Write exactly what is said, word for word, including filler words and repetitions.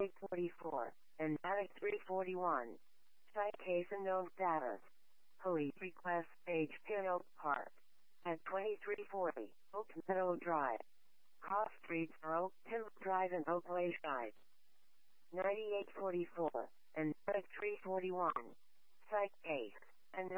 ninety-eight forty-four, and Attic three forty-one. Site case and known status. Police request Page Hill Park. At twenty-three forty, Oak Meadow Drive. Cross Streets are Oak Hill Drive and Oak Lakeside. ninety-eight forty-four, and Attic three forty-one. Site case, and